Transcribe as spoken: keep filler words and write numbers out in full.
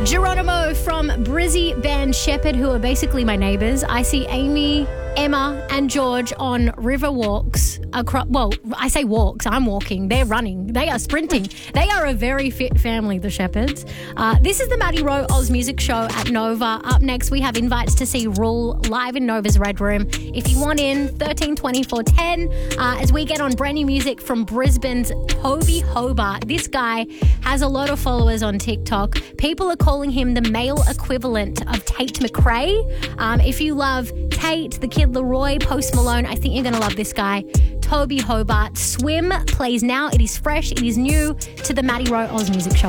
Geronimo from Brizzy Band Shepherd, who are basically my neighbours. I see Amy, Emma and George on river walks across. Well, I say walks. I'm walking. They're running. They are sprinting. They are a very fit family, the Shepherds. Uh, this is the Maddie Rowe Oz Music Show at Nova. Up next, we have invites to see Rule live in Nova's Red Room. If you want in, thirteen twenty-four ten, uh, as we get on brand new music from Brisbane's Toby Hobart. This guy has a lot of followers on TikTok. People are calling him the male equivalent of Tate McRae. Um, if you love Tate, the Kid Leroy, Post Malone, I think you're going to love this guy. Toby Hobart. Swim plays now. It is fresh. It is new to the Maddie Rowe Oz Music Show.